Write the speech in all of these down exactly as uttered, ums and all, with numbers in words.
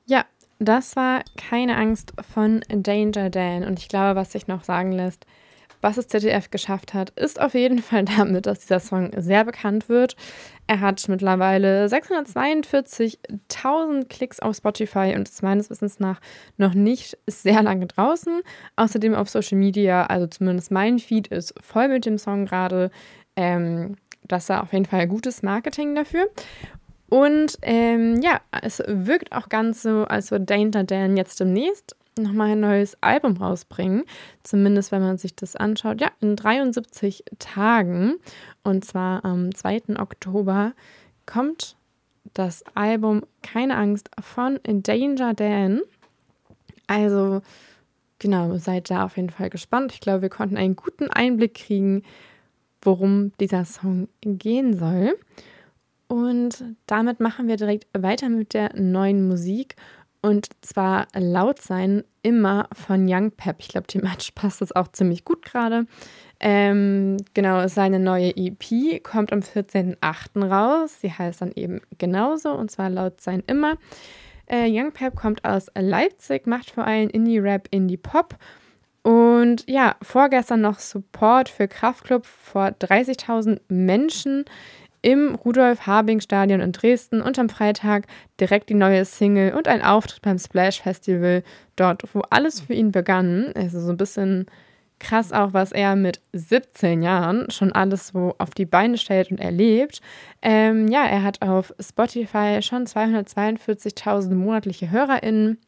Ja, das war „Keine Angst“ von Danger Dan und ich glaube, was sich noch sagen lässt, was das Z D F geschafft hat, ist auf jeden Fall damit, dass dieser Song sehr bekannt wird. Er hat mittlerweile sechshundertzweiundvierzigtausend Klicks auf Spotify und ist meines Wissens nach noch nicht sehr lange draußen. Außerdem auf Social Media, also zumindest mein Feed ist voll mit dem Song gerade. Ähm, das war auf jeden Fall gutes Marketing dafür. Und ähm, ja, es wirkt auch ganz so, als würde Danger Dan jetzt demnächst nochmal ein neues Album rausbringen. Zumindest, wenn man sich das anschaut. Ja, in dreiundsiebzig Tagen. Und zwar am zweiten Oktober kommt das Album Keine Angst von Danger Dan. Also, genau, seid da auf jeden Fall gespannt. Ich glaube, wir konnten einen guten Einblick kriegen, worum dieser Song gehen soll. Und damit machen wir direkt weiter mit der neuen Musik. Und zwar Laut sein, immer von Young Pep. Ich glaube, thematisch passt das auch ziemlich gut gerade. Ähm, genau, seine neue E P kommt am vierzehnten achten raus. Sie heißt dann eben genauso, und zwar Laut sein, immer. Äh, Young Pep kommt aus Leipzig, macht vor allem Indie-Rap, Indie-Pop. Und ja, vorgestern noch Support für Kraftklub vor dreißigtausend Menschen im Rudolf-Habing-Stadion in Dresden und am Freitag direkt die neue Single und ein Auftritt beim Splash Festival, dort, wo alles für ihn begann. Also so ein bisschen krass auch, was er mit siebzehn Jahren schon alles so auf die Beine stellt und erlebt. Ähm, ja, er hat auf Spotify schon zweihundertzweiundvierzigtausend monatliche HörerInnen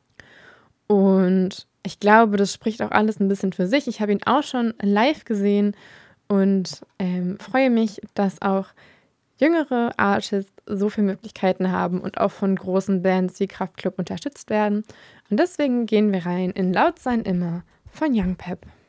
und ich glaube, das spricht auch alles ein bisschen für sich. Ich habe ihn auch schon live gesehen und ähm, freue mich, dass auch jüngere Artists so viele Möglichkeiten haben und auch von großen Bands wie Kraftklub unterstützt werden. Und deswegen gehen wir rein in Laut sein, immer von Young Pep.